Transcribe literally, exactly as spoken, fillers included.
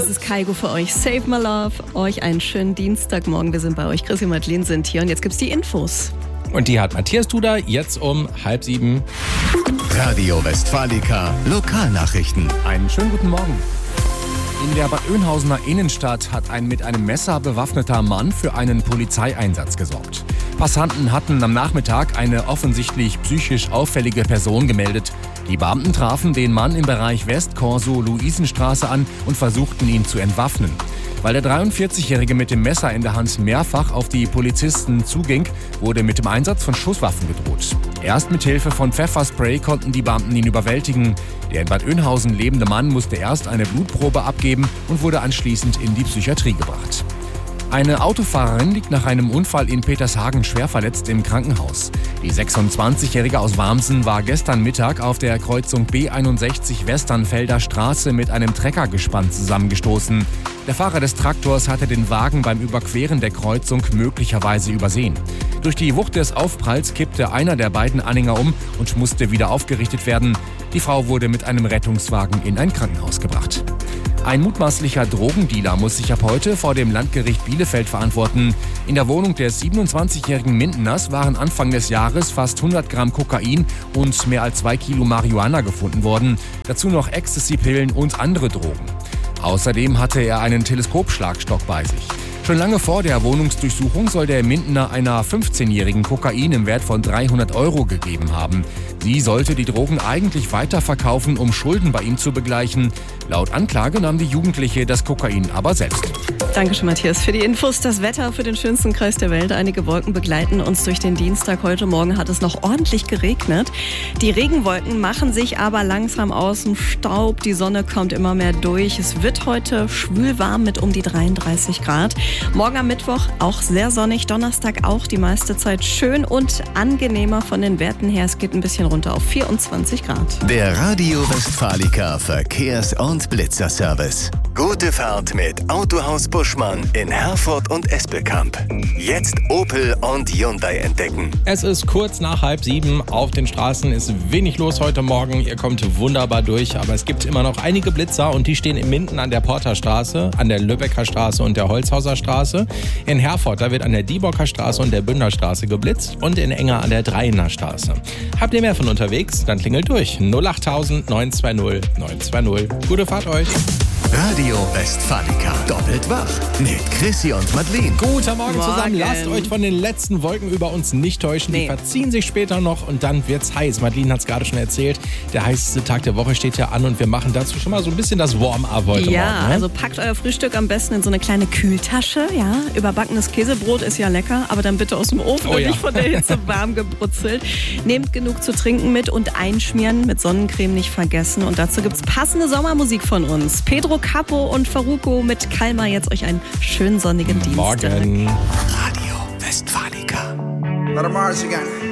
das ist Kaigo für euch. Save my love. Euch einen schönen Dienstagmorgen. Wir sind bei euch. Chris und Madeleine sind hier und jetzt gibt's die Infos. Und die hat Matthias Duda jetzt um halb sieben. Radio Westfalica Lokalnachrichten. Einen schönen guten Morgen. In der Bad Oeynhausener Innenstadt hat ein mit einem Messer bewaffneter Mann für einen Polizeieinsatz gesorgt. Passanten hatten am Nachmittag eine offensichtlich psychisch auffällige Person gemeldet. Die Beamten trafen den Mann im Bereich Westkorso-Luisenstraße an und versuchten ihn zu entwaffnen. Weil der dreiundvierzigjährige mit dem Messer in der Hand mehrfach auf die Polizisten zuging, wurde mit dem Einsatz von Schusswaffen gedroht. Erst mit Hilfe von Pfefferspray konnten die Beamten ihn überwältigen. Der in Bad Oeynhausen lebende Mann musste erst eine Blutprobe abgeben und wurde anschließend in die Psychiatrie gebracht. Eine Autofahrerin liegt nach einem Unfall in Petershagen schwer verletzt im Krankenhaus. Die sechsundzwanzigjährige aus Warmsen war gestern Mittag auf der Kreuzung B einundsechzig Westernfelder Straße mit einem Treckergespann zusammengestoßen. Der Fahrer des Traktors hatte den Wagen beim Überqueren der Kreuzung möglicherweise übersehen. Durch die Wucht des Aufpralls kippte einer der beiden Anhänger um und musste wieder aufgerichtet werden. Die Frau wurde mit einem Rettungswagen in ein Krankenhaus gebracht. Ein mutmaßlicher Drogendealer muss sich ab heute vor dem Landgericht Bielefeld verantworten. In der Wohnung des siebenundzwanzigjährigen Mindeners waren Anfang des Jahres fast hundert Gramm Kokain und mehr als zwei Kilo Marihuana gefunden worden. Dazu noch Ecstasy-Pillen und andere Drogen. Außerdem hatte er einen Teleskopschlagstock bei sich. Schon lange vor der Wohnungsdurchsuchung soll der Mindener einer fünfzehnjährigen Kokain im Wert von dreihundert Euro gegeben haben. Sie sollte die Drogen eigentlich weiterverkaufen, um Schulden bei ihm zu begleichen. Laut Anklage nahm die Jugendliche das Kokain aber selbst. Dankeschön, Matthias, für die Infos. Das Wetter für den schönsten Kreis der Welt. Einige Wolken begleiten uns durch den Dienstag. Heute Morgen hat es noch ordentlich geregnet. Die Regenwolken machen sich aber langsam aus dem Staub. Die Sonne kommt immer mehr durch. Es wird heute schwül warm mit um die dreiunddreißig Grad. Morgen am Mittwoch auch sehr sonnig. Donnerstag auch die meiste Zeit schön und angenehmer von den Werten her. Es geht ein bisschen runter auf vierundzwanzig Grad. Der Radio Westfalica Verkehrs- und Blitzerservice. Gute Fahrt mit Autohaus Buschmann in Herford und Espelkamp. Jetzt Opel und Hyundai entdecken. Es ist kurz nach halb sieben. Auf den Straßen ist wenig los heute Morgen. Ihr kommt wunderbar durch, aber es gibt immer noch einige Blitzer und die stehen in Minden an der Porterstraße, an der Lübecker Straße und der Holzhauser Straße. In Herford, da wird an der Diebocker Straße und der Bünderstraße geblitzt und in Enger an der Dreiener Straße. Habt ihr mehr von unterwegs? Dann klingelt durch. null acht tausend neun zwei null neun zwei null. Gute Fahrt euch. Radio Westfalica. Doppelt wach mit Chrissy und Madeleine. Guten Morgen, Morgen zusammen. Lasst euch von den letzten Wolken über uns nicht täuschen. Nee. Die verziehen sich später noch und dann wird's heiß. Madeleine hat es gerade schon erzählt. Der heißeste Tag der Woche steht ja an und wir machen dazu schon mal so ein bisschen das Warm-up heute Ja, Morgen. Ne? also packt euer Frühstück am besten in so eine kleine Kühltasche. Ja, überbackenes Käsebrot ist ja lecker, aber dann bitte aus dem Ofen Oh und ja. nicht von der Hitze warm gebrutzelt. Nehmt genug zu trinken mit und einschmieren mit Sonnencreme nicht vergessen. Und dazu gibt's passende Sommermusik von uns. Pedro Capo und Faruko mit Kalma. Jetzt euch einen schönen sonnigen Dienstag. Morgen. Radio Westfalica. Let 'em Mars again.